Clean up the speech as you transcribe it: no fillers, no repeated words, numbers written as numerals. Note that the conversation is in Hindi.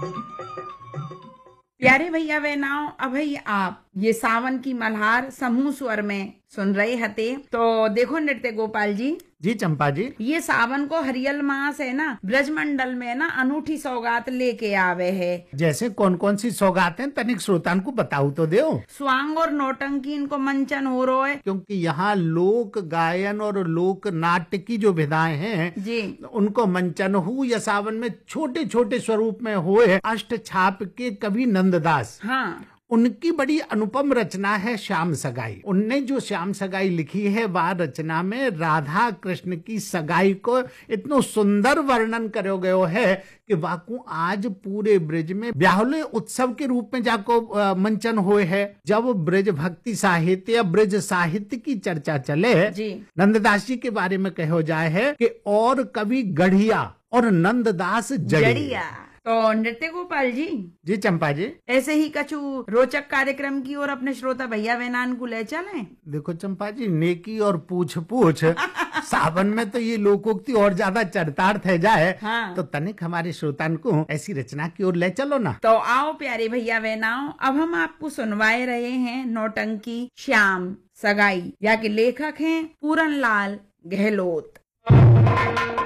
प्यारे भैया बहनाओ, अभई आप ये सावन की मल्हार समूह स्वर में सुन रहे हते। तो देखो नृत्य गोपाल जी, जी चंपा जी, ये सावन को हरियल मास है ना, ब्रजमंडल में ना अनूठी सौगात लेके आवे है। जैसे कौन कौन सी सौगातें तनिक श्रोतान को बताऊ तो दो। स्वांग और नौटंकी इनको मंचन हो रहा है, क्योंकि यहाँ लोक गायन और लोक नाट्य की जो विधाएं हैं जी उनको मंचन हो या सावन में छोटे छोटे स्वरूप में हुए अष्ट छाप के कवि नंददास, हाँ, उनकी बड़ी अनुपम रचना है श्याम सगाई। उनने जो श्याम सगाई लिखी है वह रचना में राधा कृष्ण की सगाई को इतना सुंदर वर्णन करो गयो है कि वाकू आज पूरे ब्रज में ब्याहुले उत्सव के रूप में जाको मंचन हुए है। जब ब्रज भक्ति साहित्य या ब्रज साहित्य की चर्चा चले, जी नंददास जी के बारे में कहो जाए है कि और कवि गढ़िया और नंददास जड़िया। तो नृत्य गोपाल जी, जी चंपा जी, ऐसे ही कछु रोचक कार्यक्रम की ओर अपने श्रोता भैया बहनान को ले चलें। देखो चंपा जी, नेकी और पूछ पूछ सावन में तो ये लोकोक्ति और ज्यादा चरितार्थ है जाए, हाँ। तो तनिक हमारे श्रोतान को ऐसी रचना की ओर ले चलो ना। तो आओ प्यारे भैया बहनाओ, अब हम आपको सुनवाए रहे हैं नौटंकी श्याम सगाई, या के लेखक हैं पूरन लाल गहलोत।